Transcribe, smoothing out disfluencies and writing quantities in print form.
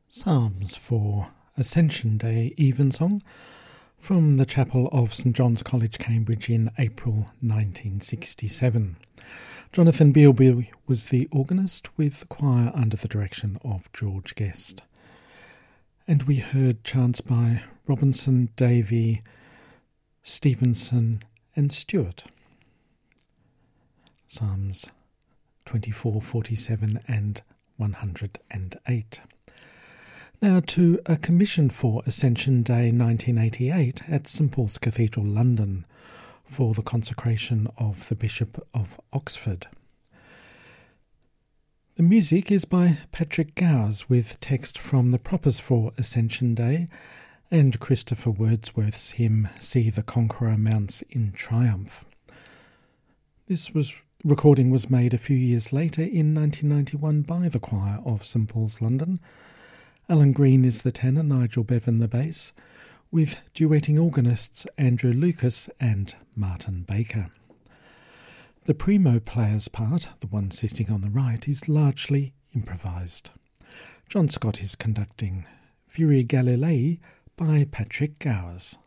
Psalms for Ascension Day Evensong from the chapel of St John's College, Cambridge in April 1967. Jonathan Bealby was the organist with the choir under the direction of George Guest. And we heard chants by Robinson, Davey, Stevenson and Stewart. Psalms 24, 47 and 108. Now to a commission for Ascension Day 1988 at St Paul's Cathedral, London, for the consecration of the Bishop of Oxford. The music is by Patrick Gowers with text from the Propers for Ascension Day and Christopher Wordsworth's hymn See the Conqueror Mounts in Triumph. This recording was made a few years later in 1991 by the choir of St Paul's, London. Alan Green is the tenor, Nigel Bevan the bass, with duetting organists Andrew Lucas and Martin Baker. The primo player's part, the one sitting on the right, is largely improvised. John Scott is conducting Fury Galilei by Patrick Gowers.